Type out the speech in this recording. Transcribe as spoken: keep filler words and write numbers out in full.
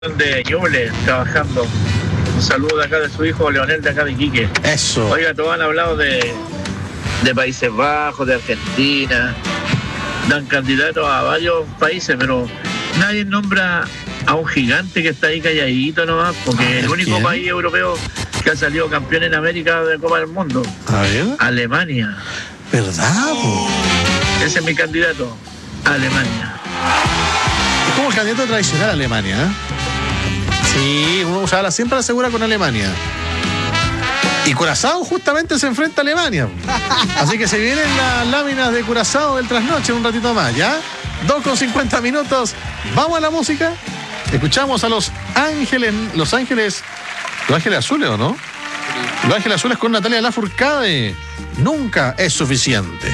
de Ñuble trabajando. Un saludo de acá de su hijo Leonel, de acá de Iquique. Eso. Oiga, todos han hablado de, de Países Bajos, de Argentina. Dan candidatos a varios países, pero nadie nombra a un gigante que está ahí calladito nomás, porque Ah, el único ¿quién? país europeo que ha salido campeón en América de Copa del Mundo. A ver. Alemania. ¿Verdad, po? Ese es mi candidato. Alemania. Es como el candidato tradicional a Alemania, ¿eh? Sí, uno ya la, siempre la asegura con Alemania. Y Curazao justamente se enfrenta a Alemania. Así que se vienen las láminas de Curazao del trasnoche un ratito más, ¿ya? dos con cincuenta minutos. Vamos a la música. Escuchamos a Los Ángeles. Los Ángeles. Los Ángeles Azules, ¿o no? Los Ángeles Azules con Natalia Lafourcade. Nunca es suficiente.